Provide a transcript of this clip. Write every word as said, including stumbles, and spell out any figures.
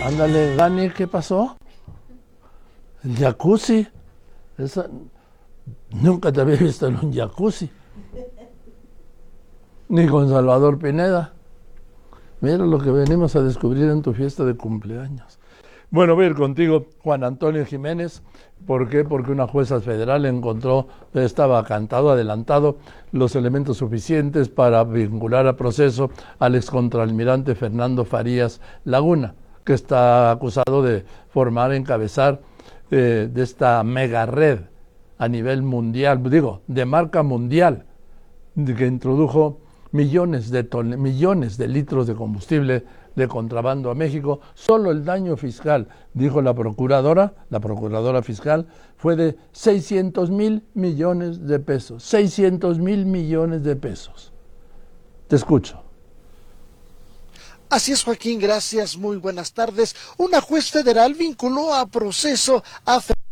Ándale, Dani, ¿qué pasó? El jacuzzi. Esa... Nunca te había visto en un jacuzzi. Ni con Salvador Pineda. Mira lo que venimos a descubrir en tu fiesta de cumpleaños. Bueno, voy a ir contigo, Juan Antonio Jiménez. ¿Por qué? Porque una jueza federal encontró, estaba cantado, adelantado, los elementos suficientes para vincular a proceso al excontraalmirante Fernando Farías Laguna, que está acusado de formar, encabezar eh, de esta mega red a nivel mundial, digo, de marca mundial, que introdujo millones de ton- millones de litros de combustible de contrabando a México. Solo el daño fiscal, dijo la procuradora, la procuradora fiscal, fue de seiscientos mil millones de pesos. seiscientos mil millones de pesos. Te escucho. Así es, Joaquín, gracias, muy buenas tardes. Una juez federal vinculó a proceso a